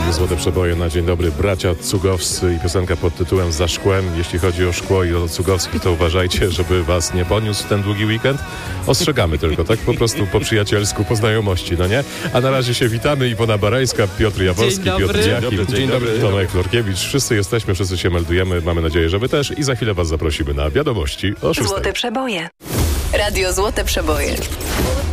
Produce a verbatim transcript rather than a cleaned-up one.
Radio Złote Przeboje na dzień dobry. Bracia Cugowscy i piosenka pod tytułem Za szkłem. Jeśli chodzi o szkło i o Cugowskich, to uważajcie, żeby was nie poniósł w ten długi weekend. Ostrzegamy tylko, tak po prostu po przyjacielsku, po znajomości, no nie? A na razie się witamy. Iwona Barajska, Piotr Jaworski, Dzień Piotr dobry. Dziaki, Dzień dobry, dzień dobry, dzień Tomek Florkiewicz. Wszyscy jesteśmy, wszyscy się meldujemy. Mamy nadzieję, że wy też. I za chwilę was zaprosimy na wiadomości o szóstej. Złote Przeboje. Radio Złote Przeboje.